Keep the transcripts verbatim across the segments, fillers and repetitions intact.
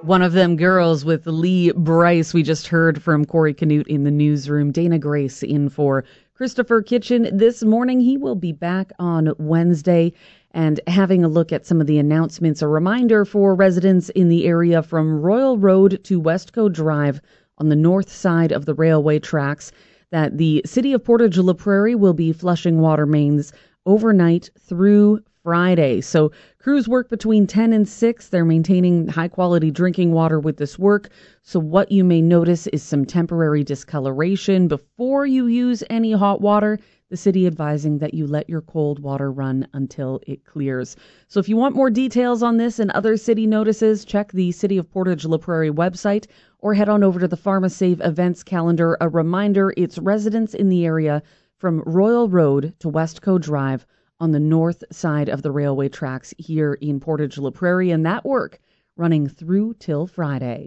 One of them girls with Lee Bryce. We just heard from Corey Canute in the newsroom. Dana Grace in for Christopher Kitchen this morning. He will be back on Wednesday and having a look at some of the announcements. A reminder for residents in the area from Royal Road to Westco Drive on the north side of the railway tracks that the City of Portage La Prairie will be flushing water mains overnight through Friday. So crews work between ten and six. They're maintaining high quality drinking water with this work. So what you may notice is some temporary discoloration before you use any hot water. The city advising that you let your cold water run until it clears. So if you want more details on this and other city notices, check the City of Portage La Prairie website or head on over to the PharmaSave events calendar. A reminder, it's residents in the area from Royal Road to Westco Drive on the north side of the railway tracks here in Portage La Prairie, and that work running through till Friday.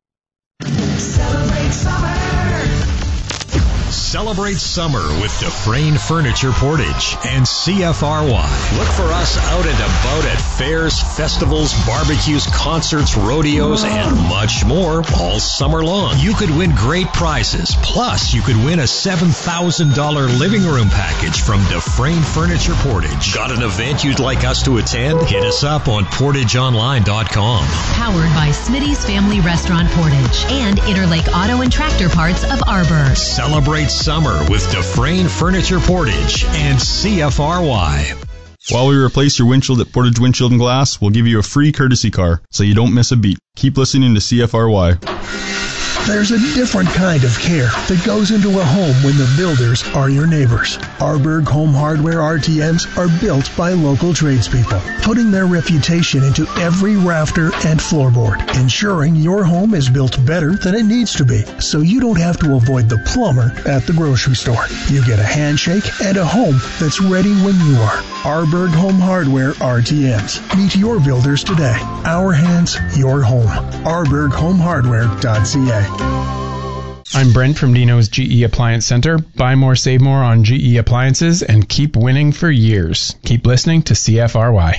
Celebrate summer! Celebrate summer with Dufresne Furniture Portage and C F R Y. Look for us out and about at fairs, festivals, barbecues, concerts, rodeos, and much more all summer long. You could win great prizes. Plus, you could win a seven thousand dollars living room package from Dufresne Furniture Portage. Got an event you'd like us to attend? Hit us up on portage online dot com. Powered by Smitty's Family Restaurant Portage and Interlake Auto and Tractor Parts of Arbor. Celebrate summer with Dufresne Furniture Portage and C F R Y. While we replace your windshield at Portage Windshield and Glass, we'll give you a free courtesy car so you don't miss a beat. Keep listening to C F R Y. There's a different kind of care that goes into a home when the builders are your neighbors. Arberg Home Hardware R T Ms are built by local tradespeople, putting their reputation into every rafter and floorboard, ensuring your home is built better than it needs to be, so you don't have to avoid the plumber at the grocery store. You get a handshake and a home that's ready when you are. Arberg Home Hardware R T Ms. Meet your builders today. Our hands, your home. arberg home hardware dot c a. I'm Brent from Dino's G E Appliance Center. Buy more, save more on G E appliances and keep winning for years. Keep listening to C F R Y.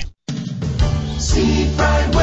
Seafront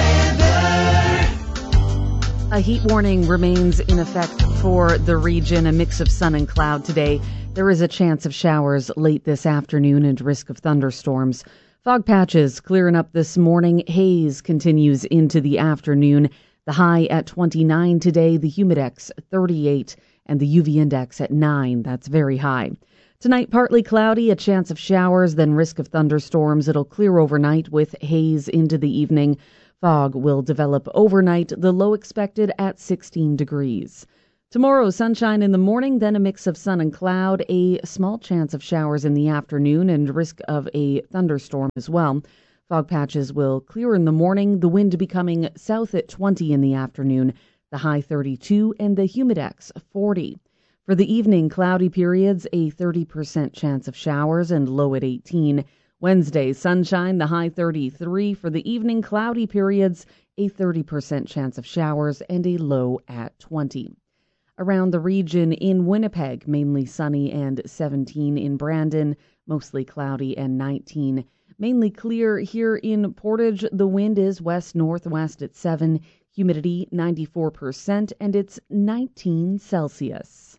weather. A heat warning remains in effect for the region, a mix of sun and cloud today. There is a chance of showers late this afternoon and risk of thunderstorms. Fog patches clearing up this morning. Haze continues into the afternoon. The high at twenty-nine today, the humidex thirty-eight, and the U V index at nine. That's very high. Tonight, partly cloudy, a chance of showers, then risk of thunderstorms. It'll clear overnight with haze into the evening. Fog will develop overnight, the low expected at sixteen degrees. Tomorrow, sunshine in the morning, then a mix of sun and cloud, a small chance of showers in the afternoon, and risk of a thunderstorm as well. Fog patches will clear in the morning, the wind becoming south at twenty in the afternoon, the high thirty-two, and the humidex forty. For the evening, cloudy periods, a thirty percent chance of showers, and low at eighteen. Wednesday, sunshine, the high thirty-three. For the evening, cloudy periods, a thirty percent chance of showers, and a low at twenty. Around the region in Winnipeg, mainly sunny and seventeen. In Brandon, mostly cloudy and nineteen. Mainly clear here in Portage. The wind is west-northwest at seven. Humidity ninety-four percent, and it's nineteen Celsius.